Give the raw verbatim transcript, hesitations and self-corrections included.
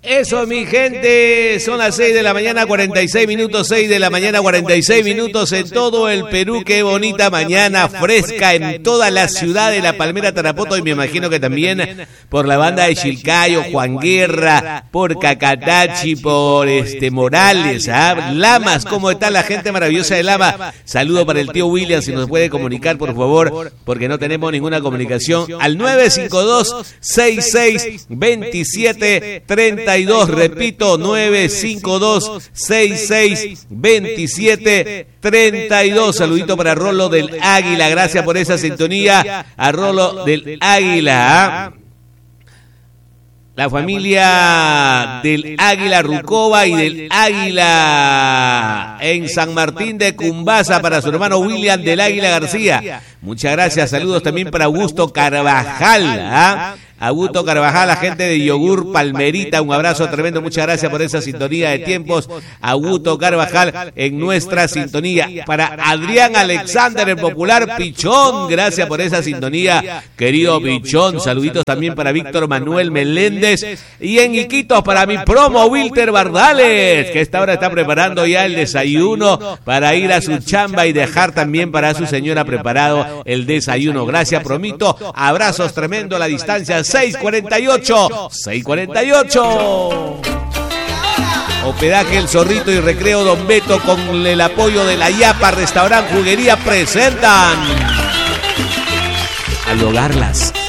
Eso, mi gente, son las seis de la mañana, cuarenta y seis minutos, seis de la mañana, cuarenta y seis minutos en todo el Perú. Qué bonita mañana, fresca en toda la ciudad de La Palmera, Tarapoto, y me imagino que también por la banda de Chilcayo, Juan Guerra, por Cacatachi, por este Morales, ¿ah? Lamas, ¿cómo está la gente maravillosa de Lama? Saludo para el tío William, si nos puede comunicar, por favor, porque no tenemos ninguna comunicación, al nueve cinco dos, seis seis dos siete, treinta y dos, repito, nueve cinco dos, seis seis dos siete, treinta y dos. Saludito para Rolo del Águila, gracias por esa sintonía, a Rolo del Águila. La familia del Águila Rucova y del Águila en San Martín de Cumbasa, para su hermano William del Águila García. Muchas gracias, saludos también para Augusto Carvajal, ¿ah? Augusto Carvajal, la gente de Yogur Palmerita, un abrazo tremendo, muchas gracias por esa sintonía de tiempos. Augusto Carvajal en nuestra sintonía. Para Adrián Alexander, el popular Pichón, gracias por esa sintonía, querido Pichón. Saluditos también para Víctor Manuel Meléndez. Y en Iquitos para mi promo Wilter Bardales, que esta hora está preparando ya el desayuno para ir a su chamba y dejar también para su señora preparado el desayuno. Gracias, promito. Abrazos tremendo a la distancia. seis cuarenta y ocho, seis cuarenta y ocho. Hospedaje El Zorrito y Recreo Don Beto con el apoyo de la Yapa Restaurant Juguería presentan Al Hogarlas.